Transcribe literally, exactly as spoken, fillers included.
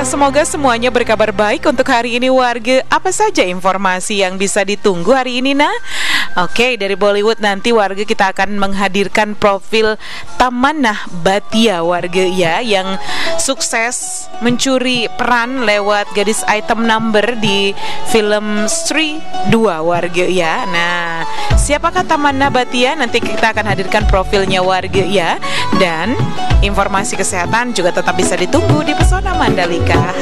semoga semuanya berkabar baik untuk hari ini warga. Apa saja informasi yang bisa ditunggu hari ini nah? Oke, dari Bollywood nanti warga kita akan menghadirkan profil Tamanah Bhatia warga ya, yang sukses mencuri peran lewat gadis item number di film Sri dua warga ya. Nah, siapakah Tamanah Bhatia? Nanti kita akan hadirkan profilnya warga ya. Dan informasi kesehatan juga tetap bisa ditunggu di Pesona Mandalika.